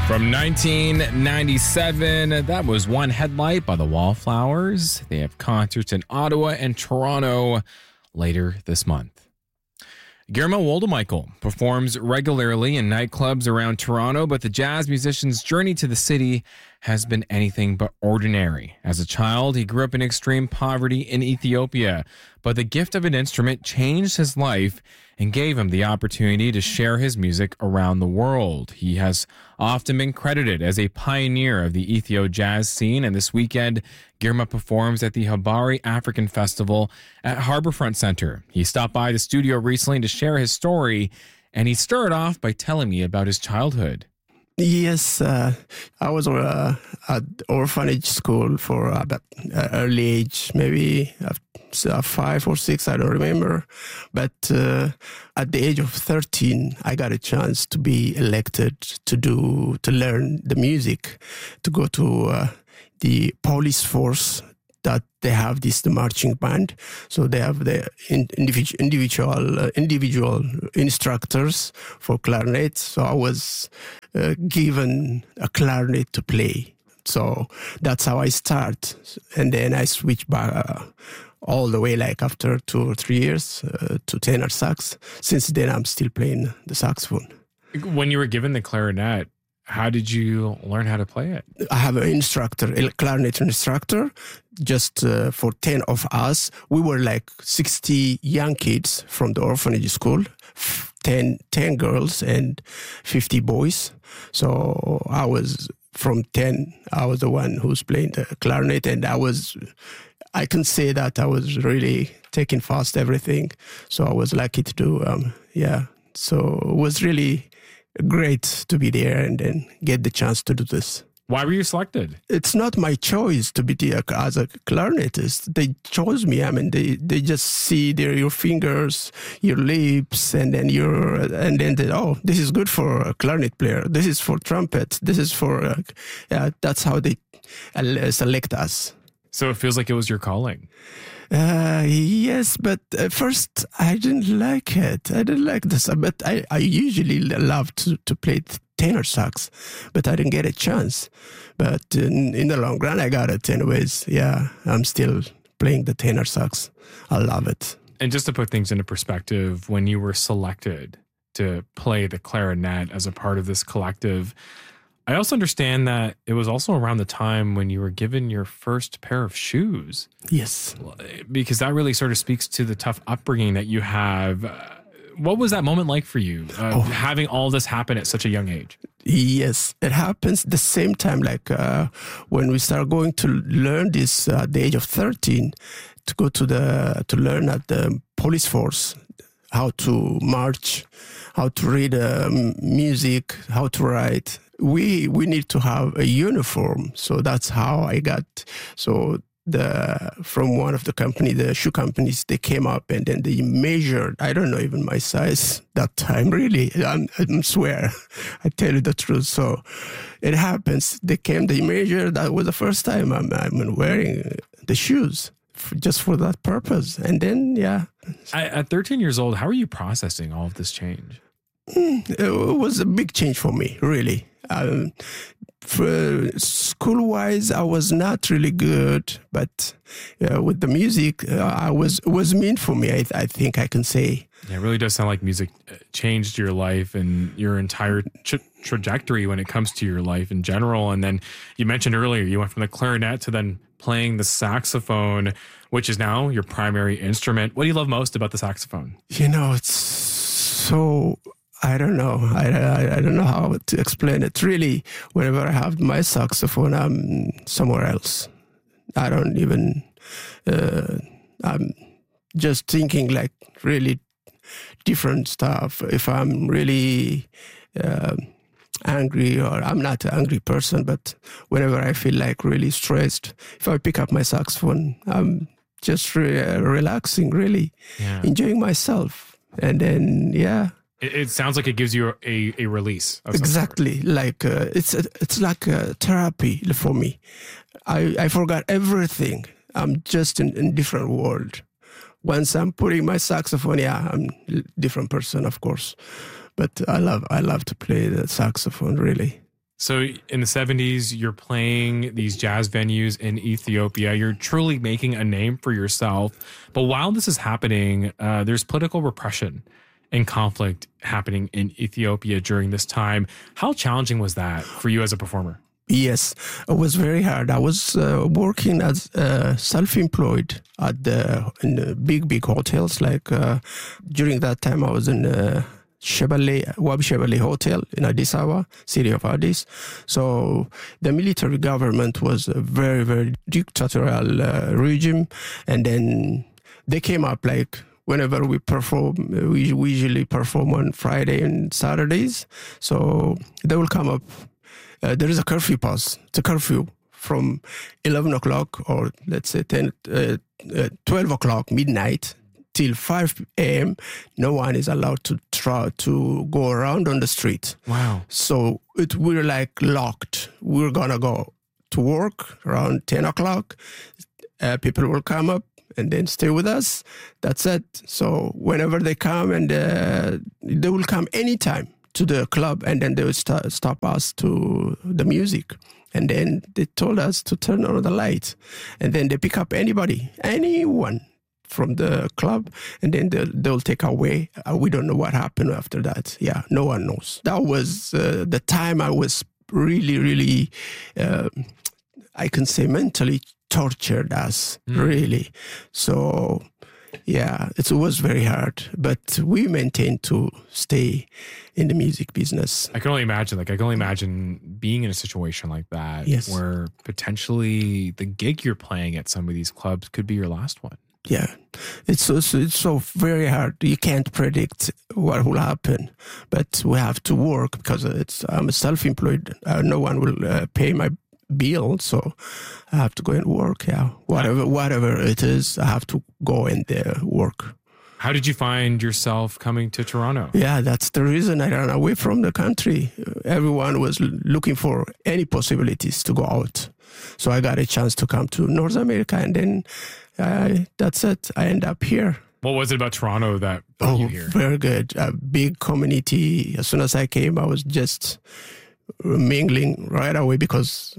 From 1997, that was One Headlight by the Wallflowers. They have concerts in Ottawa and Toronto later this month. Guillermo Woldemichael performs regularly in nightclubs around Toronto, but the jazz musician's journey to the city has been anything but ordinary. As a child, he grew up in extreme poverty in Ethiopia, but the gift of an instrument changed his life and gave him the opportunity to share his music around the world. He has often been credited as a pioneer of the Ethio jazz scene, and this weekend, Guillermo performs at the Habari African Festival at Harbourfront Center. He stopped by the studio recently to share his story, and he started off by telling me about his childhood. Yes, I was at orphanage school for about early age, maybe 5 or 6, I don't remember. But at the age of 13, I got a chance to be elected to learn the music, to go to the police force that they have the marching band. So they have the individual instructors for clarinet. So I was given a clarinet to play. So that's how I start. And then I switch back all the way, like after 2 or 3 years, to tenor sax. Since then, I'm still playing the saxophone. When you were given the clarinet, how did you learn how to play it? I have an instructor, a clarinet instructor, just for 10 of us. We were like 60 young kids from the orphanage school, 10 girls and 50 boys. So I was from 10, I was the one who's playing the clarinet, and I can say that I was really taking fast everything. So I was lucky to do, So it was really great to be there and then get the chance to do this. Why were you selected? It's not my choice to be as a clarinetist. They chose me. I mean, they just see your fingers, your lips, and then this is good for a clarinet player. This is for trumpet. This is for that's how they select us. So it feels like it was your calling. Yes, but at first I didn't like it. I didn't like this. But I usually love to play tenor sax, but I didn't get a chance. But in the long run, I got it anyways. Yeah, I'm still playing the tenor sax. I love it. And just to put things into perspective, when you were selected to play the clarinet as a part of this collective, I also understand that it was also around the time when you were given your first pair of shoes. Yes. Because that really sort of speaks to the tough upbringing that you have. What was that moment like for you, having all this happen at such a young age? Yes, it happens the same time, like when we start going to learn this at the age of 13, to go to learn at the police force, how to march, how to read music, how to write. We need to have a uniform. So that's how I got. So from one of the shoe companies, they came up and then they measured. I don't know even my size that time, really. I swear. I tell you the truth. So it happens. They measured. That was the first time I'm wearing the shoes. Just for that purpose. And then, yeah. At 13 years old, how are you processing all of this change? It was a big change for me, really. For school-wise, I was not really good, but with the music, it was meant for me, I think I can say. Yeah, it really does sound like music changed your life and your entire trajectory when it comes to your life in general. And then you mentioned earlier, you went from the clarinet to then playing the saxophone, which is now your primary instrument. What do you love most about the saxophone? It's so... I don't know. I don't know how to explain it. Really, whenever I have my saxophone, I'm somewhere else. I don't even... I'm just thinking like really different stuff. If I'm really angry, or I'm not an angry person, but whenever I feel like really stressed, if I pick up my saxophone, I'm just relaxing, really, enjoying myself. And then, yeah. It sounds like it gives you a release. Exactly. Like it's like a therapy for me. I forgot everything. I'm just in a different world. Once I'm putting my saxophone, I'm a different person, of course. But I love to play the saxophone, really. So in the 70s, you're playing these jazz venues in Ethiopia. You're truly making a name for yourself. But while this is happening, there's political repression and conflict happening in Ethiopia during this time. How challenging was that for you as a performer? Yes, it was very hard. I was working as self-employed in the big hotels. Like during that time, I was in Wabi Shebele Hotel in Addis Ababa, city of Addis. So the military government was a very dictatorial regime, and then they came up like. Whenever we perform, we usually perform on Friday and Saturdays. So they will come up. There is a curfew pause. It's a curfew from 11 o'clock or let's say 12 o'clock, midnight, till 5 a.m. No one is allowed to try to go around on the street. Wow. So we're like locked. We're going to go to work around 10 o'clock. People will come up and then stay with us. That's it. So whenever they come, and they will come anytime to the club, and then they will stop us to the music. And then they told us to turn on the light. And then they pick up anyone from the club, and then they'll take away. We don't know what happened after that. Yeah, no one knows. That was the time I was really, I can say mentally tortured us, really. So, yeah, it was very hard, but we maintained to stay in the music business. I can only imagine being in a situation like that, yes, where potentially the gig you're playing at some of these clubs could be your last one. Yeah, it's so very hard. You can't predict what will happen, but we have to work because I'm self-employed. No one will pay my bill, so I have to go and work. Yeah, whatever it is, I have to go and work. How did you find yourself coming to Toronto? Yeah, that's the reason I ran away from the country. Everyone was looking for any possibilities to go out, so I got a chance to come to North America, and then that's it. I end up here. What was it about Toronto that brought you here? Very good. A big community. As soon as I came, I was just mingling right away because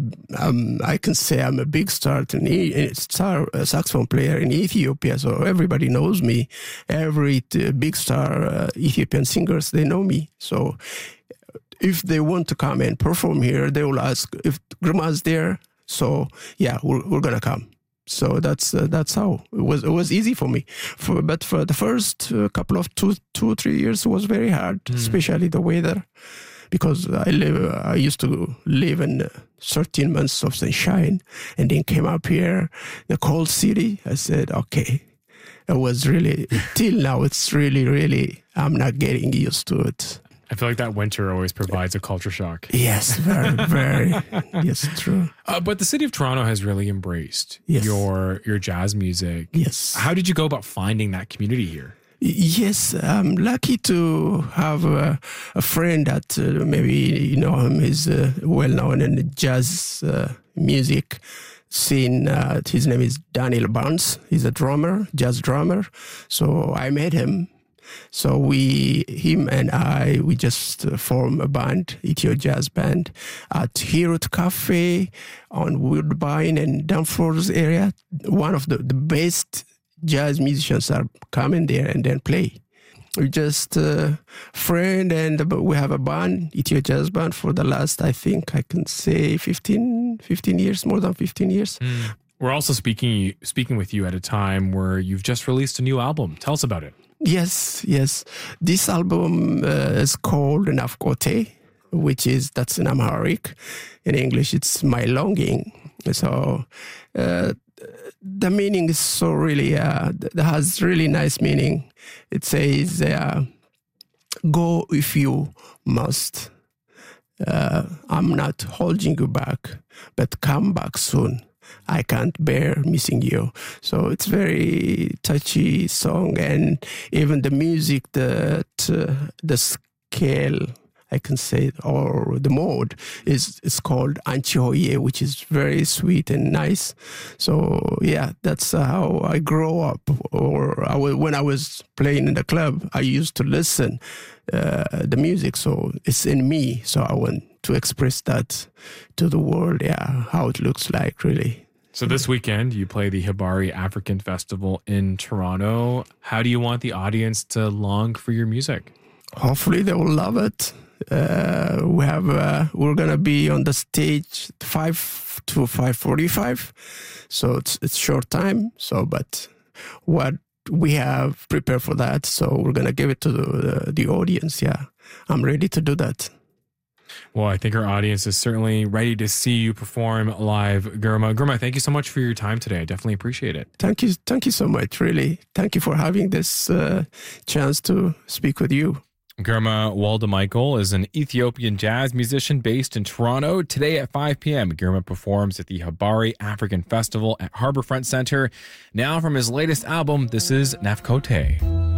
I can say I'm a big star saxophone player in Ethiopia, so everybody knows me. Every big star Ethiopian singers, they know me. So if they want to come and perform here, they will ask if Grma's there. So yeah, we're gonna come. So that's how it was. It was easy for me. But for the first couple of 2-3 years, it was very hard, especially the weather. Because I used to live in 13 months of sunshine, and then came up here, the cold city. I said, okay, it was really, till now, it's really, I'm not getting used to it. I feel like that winter always provides a culture shock. Yes, very, yes, true. But the city of Toronto has really embraced your jazz music. Yes. How did you go about finding that community here? Yes, I'm lucky to have a friend that maybe you know him. He's well known in the jazz music scene. His name is Daniel Barnes. He's a jazz drummer. So I met him. So him and I, we just formed a band, Ethio Jazz Band, at Hirut Cafe on Woodbine and Danforth area. One of the best jazz musicians are coming there and then play. We're just a friend, and we have a band, Ethio Jazz Band, for the last, I think I can say 15 years, more than 15 years. We're also speaking with you at a time where you've just released a new album. Tell us about it. Yes. This album is called Nafkote, that's in Amharic. In English, it's My Longing. So the meaning is so really, that has really nice meaning. It says, go if you must. I'm not holding you back, but come back soon. I can't bear missing you. So it's very touchy song, and even the music, the scale, I can say, or the mode is called Anchihoye, which is very sweet and nice. So yeah, that's how I grow up. Or when I was playing in the club, I used to listen the music, so it's in me. So I want to express that to the world. Yeah, how it looks like really. So this weekend, you play the Habari African Festival in Toronto. How do you want the audience to long for your music? Hopefully they will love it. We're gonna be on the stage 5 to 5:45, so it's short time. So, but what we have prepared for that, so we're gonna give it to the audience. Yeah, I'm ready to do that. Well, I think our audience is certainly ready to see you perform live, Girma. Girma, thank you so much for your time today. I definitely appreciate it. Thank you so much. Really, thank you for having this chance to speak with you. Girma Woldemichael is an Ethiopian jazz musician based in Toronto. Today at 5 p.m., Girma performs at the Habari African Festival at Harbourfront Centre. Now from his latest album, this is Nafkote.